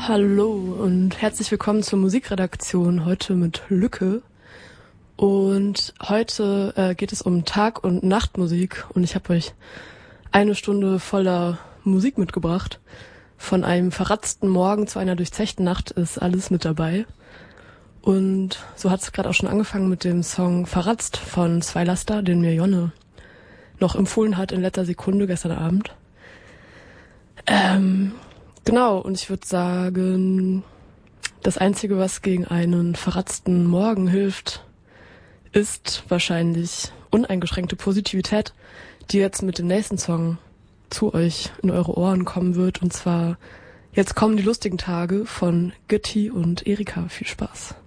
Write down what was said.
Hallo und herzlich willkommen zur Musikredaktion, heute mit Lücke. Und heute geht es um Tag- und Nachtmusik und ich habe euch eine Stunde voller Musik mitgebracht. Von einem verratzten Morgen zu einer durchzechten Nacht ist alles mit dabei. Und so hat es gerade auch schon angefangen mit dem Song Verratzt von Zwei Laster, den mir Jonne noch empfohlen hat in letzter Sekunde gestern Abend. Genau, und ich würde sagen, das Einzige, was gegen einen verratzten Morgen hilft, ist wahrscheinlich uneingeschränkte Positivität, die jetzt mit dem nächsten Song zu euch in eure Ohren kommen wird. Und zwar Jetzt kommen die lustigen Tage von Gitti und Erika. Viel Spaß.